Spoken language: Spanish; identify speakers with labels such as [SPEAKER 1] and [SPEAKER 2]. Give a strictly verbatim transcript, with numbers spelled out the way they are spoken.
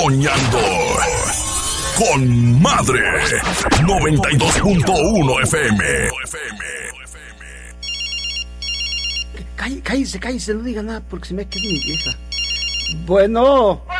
[SPEAKER 1] Soñando con Madre noventa y dos punto uno F M.
[SPEAKER 2] Cállese, cállese, no diga nada porque se me queda mi vieja. Bueno.